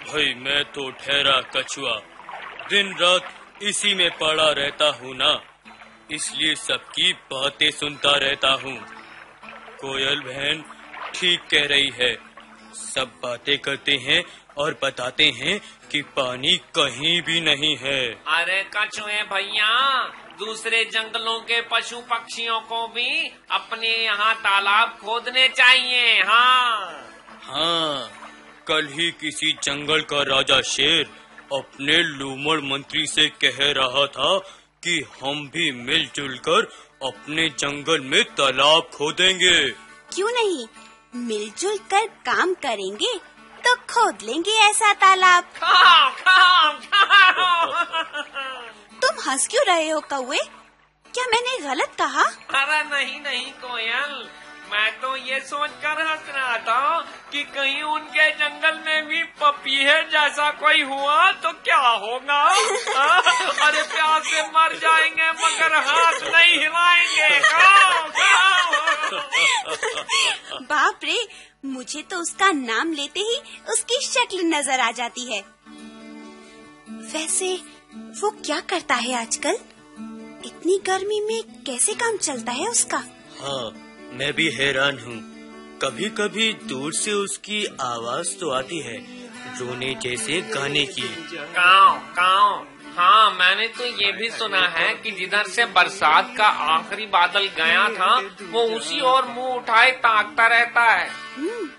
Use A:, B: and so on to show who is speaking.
A: भाई मैं तो ठहरा कछुआ, दिन रात इसी में पड़ा रहता हूँ ना, इसलिए सबकी बातें सुनता रहता हूँ। कोयल बहन ठीक कह रही है, सब बातें करते हैं और बताते हैं कि पानी कहीं भी नहीं है।
B: अरे कछुए भैया, दूसरे जंगलों के पशु पक्षियों को भी अपने यहाँ तालाब खोदने चाहिए।
A: हाँ, कल ही किसी जंगल का राजा शेर अपने लूमड़ मंत्री से कह रहा था कि हम भी मिलजुल कर अपने जंगल में तालाब खोदेंगे।
C: क्यों नहीं, मिलजुल कर काम करेंगे तो खोद लेंगे ऐसा तालाब। तुम हंस क्यों रहे हो कौवे? क्या मैंने गलत कहा?
B: अरे नहीं कोयल, मैं तो ये सोचकर हंस रहा था कि कहीं उनके जंगल में भी पपीहे जैसा कोई हुआ तो क्या होगा। अरे प्यास से मर जाएंगे मगर हाथ नहीं हिलाएंगे।
C: बाप रे, मुझे तो उसका नाम लेते ही उसकी शक्ल नजर आ जाती है। वैसे वो क्या करता है आजकल? इतनी गर्मी में कैसे काम चलता है उसका?
A: हाँ, मैं भी हैरान हूँ। कभी कभी दूर से उसकी आवाज तो आती है, रोने जैसे गाने की।
B: काऊ काऊ। हाँ, मैंने तो ये भी सुना है कि जिधर से बरसात का आखिरी बादल गया था वो उसी ओर मुंह उठाए ताकता रहता है।